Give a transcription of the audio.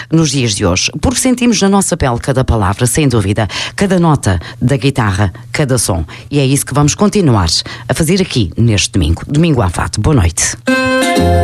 nos dias de hoje, porque sentimos na nossa pele cada palavra, sem dúvida, cada nota da guitarra, cada som. E é isso que vamos continuar a fazer aqui neste domingo. Domingo à Fado. Boa noite.